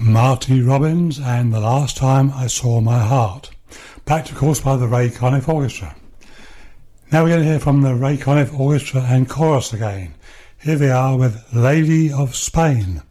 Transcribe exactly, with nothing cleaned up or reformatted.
Marty Robbins and The Last Time I Saw My Heart, backed of course by the Ray Conniff Orchestra. Now we're going to hear from the Ray Conniff Orchestra and chorus again. Here they are with Lady of Spain.